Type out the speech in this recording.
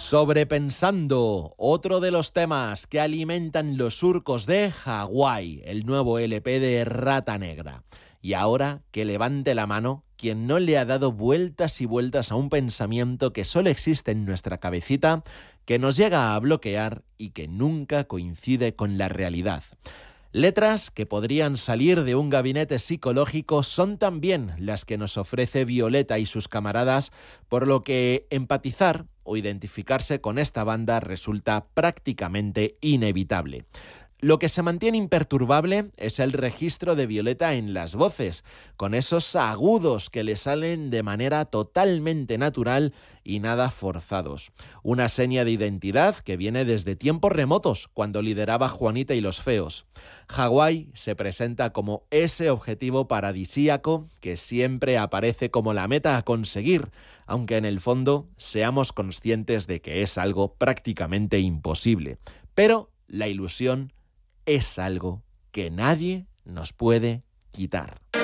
Sobrepensando, otro de los temas que alimentan los surcos de Hawái, el nuevo LP de Rata Negra. Y ahora que levante la mano quien no le ha dado vueltas y vueltas a un pensamiento que solo existe en nuestra cabecita, que nos llega a bloquear y que nunca coincide con la realidad. Letras que podrían salir de un gabinete psicológico son también las que nos ofrece Violeta y sus camaradas, por lo que empatizar o identificarse con esta banda resulta prácticamente inevitable. Lo que se mantiene imperturbable es el registro de Violeta en las voces, con esos agudos que le salen de manera totalmente natural y nada forzados. Una seña de identidad que viene desde tiempos remotos, cuando lideraba Juanita y los Feos. Hawái se presenta como ese objetivo paradisíaco que siempre aparece como la meta a conseguir, aunque en el fondo seamos conscientes de que es algo prácticamente imposible. Pero la ilusión es algo que nadie nos puede quitar.